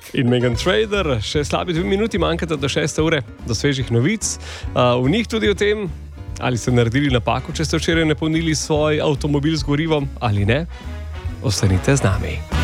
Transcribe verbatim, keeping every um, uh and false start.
In Megan Trainor, še slabi dve minuti manjkata do šeste ure, do svežih novic. V njih tudi o tem, ali ste naredili napako, če ste včeraj napolnili svoj avtomobil z gorivom ali ne. Ostanite z nami.